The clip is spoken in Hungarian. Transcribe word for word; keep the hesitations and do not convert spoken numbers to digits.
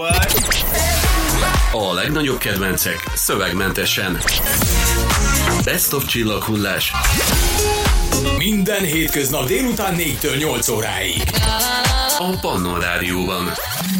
A legnagyobb kedvencek szövegmentesen. Best of csillaghullás. Minden hétköznap délután négytől nyolc óráig. A Pannon Rádióban.